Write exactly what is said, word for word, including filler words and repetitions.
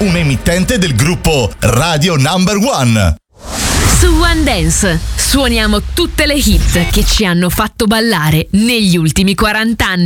un'emittente del gruppo Radio Number One. Su One Dance suoniamo tutte le hit che ci hanno fatto ballare negli ultimi quaranta anni.